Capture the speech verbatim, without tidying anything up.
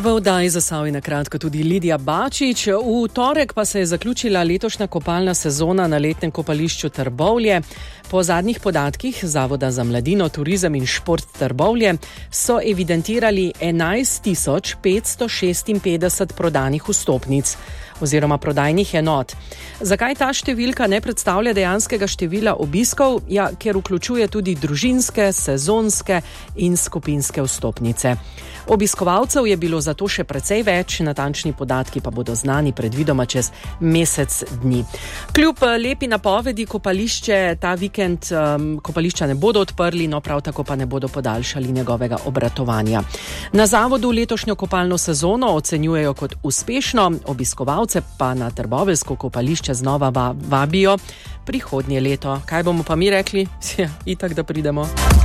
V oddaji Zasavje na kratko tudi Lidija Bačič. V torek pa se je zaključila letošnja kopalna sezona na letnem kopališču Trbovlje. Po zadnjih podatkih Zavoda za mladino, turizem in šport Trbovlje so evidentirali enajst tisoč petsto šestinpetdeset prodanih vstopnic oziroma prodajnih enot. Zakaj ta številka ne predstavlja dejanskega števila obiskov? Ja, ker vključuje tudi družinske, sezonske in skupinske vstopnice. Obiskovalcev je bilo zato še precej več, natančni podatki pa bodo znani predvidoma čez mesec dni. Kljub lepi napovedi kopališče ta vikend um, kopališča ne bodo odprli, no prav tako pa ne bodo podaljšali njegovega obratovanja. Na zavodu letošnjo kopalno sezono ocenjujejo kot uspešno, obiskovalce pa na trboveljsko kopališče znova vabijo prihodnje leto. Kaj bomo pa mi rekli? Ja, itak, da pridemo.